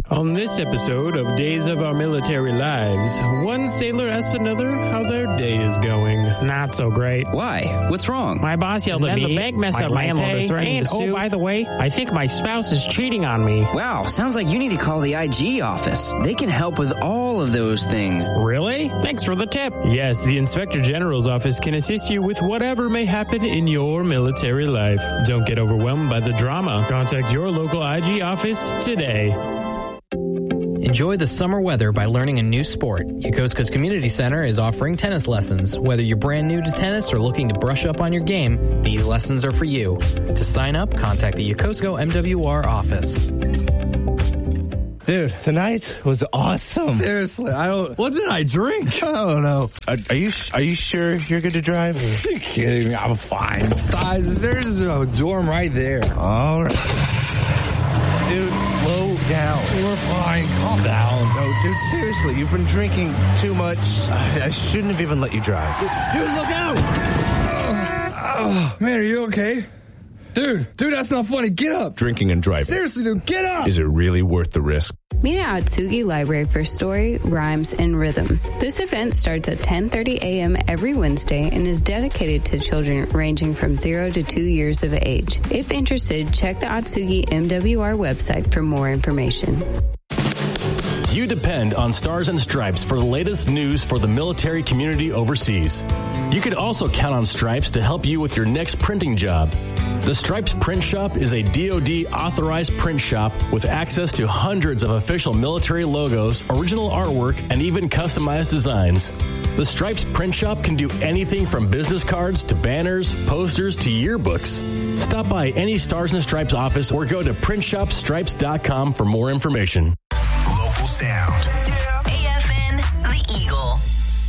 On this episode of Days of Our Military Lives, one sailor asks another how their day is going. Not so great. Why? What's wrong? My boss yelled at me. The bank messed up my pay. And oh, by the way, I think my spouse is cheating on me. Wow, sounds like you need to call the IG office. They can help with all of those things. Really? Thanks for the tip. Yes, the Inspector General's office can assist you with whatever may happen in your military life. Don't get overwhelmed by the drama. Contact your local IG office today. Enjoy the summer weather by learning a new sport. Yokosuka's Community Center is offering tennis lessons. Whether you're brand new to tennis or looking to brush up on your game, these lessons are for you. To sign up, contact the Yokosuka MWR office. Dude, tonight was awesome. Seriously, what did I drink? I don't know. Are you sure you're good to drive? Are you kidding me? I'm fine. Besides, there's a dorm right there. All right. Dude, slow down. We're fine. Calm down. No, dude, seriously, you've been drinking too much. I shouldn't have even let you drive. Dude, look out! Oh, man, are you okay? Dude, that's not funny. Get up. Drinking and driving. Seriously, dude, get up. Is it really worth the risk? Meet at Atsugi Library for Story, Rhymes, and Rhythms. This event starts at 10:30 a.m. every Wednesday and is dedicated to children ranging from 0 to 2 years of age. If interested, check the Atsugi MWR website for more information. You depend on Stars and Stripes for the latest news for the military community overseas. You can also count on Stripes to help you with your next printing job. The Stripes Print Shop is a DoD authorized print shop with access to hundreds of official military logos, original artwork, and even customized designs. The Stripes Print Shop can do anything from business cards to banners, posters to yearbooks. Stop by any Stars and Stripes office or go to printshopstripes.com for more information. Local sound.